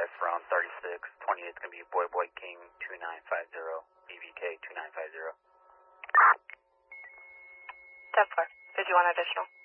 from 36. 28 is going to be Boy Boy King 2950, BVK 2950. 10-4. Did you want additional?